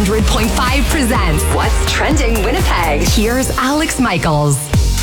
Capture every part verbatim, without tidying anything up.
hundred point five presents What's Trending Winnipeg. Here's Alex Michaels.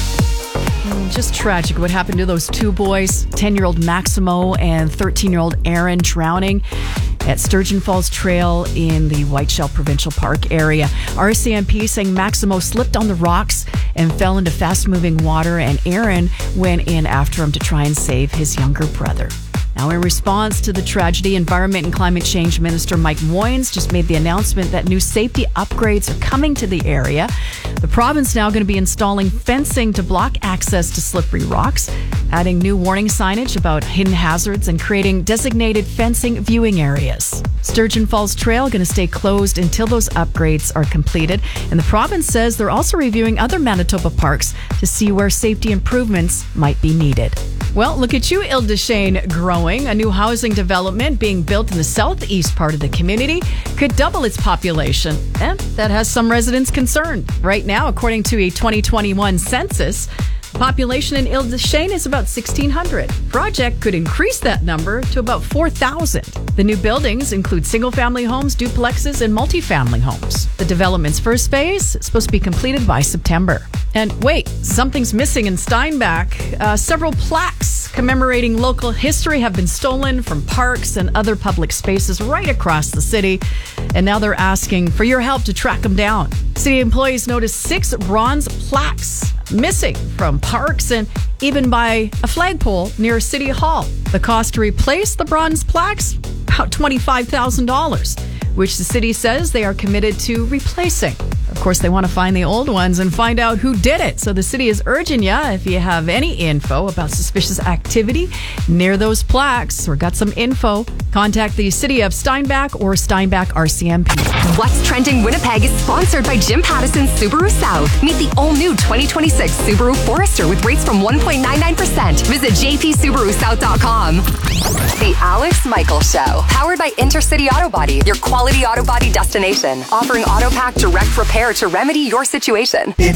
Just tragic what happened to those two boys, ten-year-old Maximo and thirteen-year-old Aaron, drowning at Sturgeon Falls Trail in the Whiteshell Provincial Park area. R C M P saying Maximo slipped on the rocks and fell into fast-moving water, and Aaron went in after him to try and save his younger brother. Now, in response to the tragedy, Environment and Climate Change Minister Mike Moynes just made the announcement that new safety upgrades are coming to the area. The province now going to be installing fencing to block access to slippery rocks, adding new warning signage about hidden hazards, and creating designated fencing viewing areas. Sturgeon Falls Trail going to stay closed until those upgrades are completed. And the province says they're also reviewing other Manitoba parks to see where safety improvements might be needed. Well, look at you, Ile-des-Chênes growing. A new housing development being built in the southeast part of the community could double its population, and that has some residents concerned. Right now, according to a twenty twenty-one census, the population in Ile-des-Chênes is about sixteen hundred. Project could increase that number to about four thousand. The new buildings include single-family homes, duplexes, and multifamily homes. The development's first phase is supposed to be completed by September. And wait, something's missing in Steinbach. Uh, several plaques commemorating local history have been stolen from parks and other public spaces right across the city. And now they're asking for your help to track them down. City employees noticed six bronze plaques missing from parks and even by a flagpole near City Hall. The cost to replace the bronze plaques? About twenty-five thousand dollars, which the city says they are committed to replacing. Of course, they want to find the old ones and find out who did it. So the city is urging you, if you have any info about suspicious activity near those plaques or got some info, contact the City of Steinbach or Steinbach R C M P. What's Trending Winnipeg is sponsored by Jim Pattison Subaru South. Meet the all-new twenty twenty-six Subaru Forester with rates from one point nine nine percent. Visit j p subaru south dot com. The Alex Michaels Show. Powered by Intercity Auto Body, your quality auto body destination. Offering AutoPack direct repair to remedy your situation.